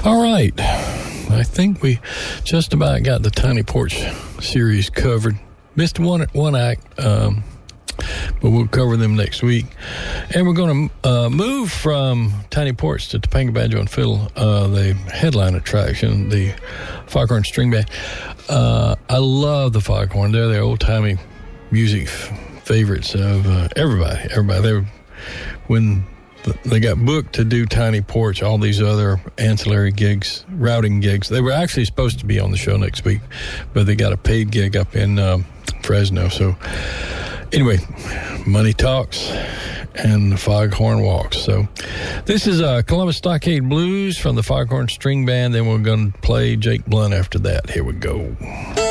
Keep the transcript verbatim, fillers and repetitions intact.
All right. I think we just about got the Tiny Porch series covered. Missed one one act, um, but we'll cover them next week. And we're going to uh, move from Tiny Porch to Topanga Banjo and Fiddle, uh, the headline attraction, the Foghorn String Band. Uh, I love the Foghorn. They're the old-timey music f- favorites of uh, everybody. Everybody. They were, when they got booked to do Tiny Porch, all these other ancillary gigs, routing gigs. They were actually supposed to be on the show next week, but they got a paid gig up in um, Fresno. So anyway, money talks and the Foghorn walks. So this is uh, Columbus Stockade Blues from the Foghorn String Band. Then we're going to play Jake Blunt after that. Here we go.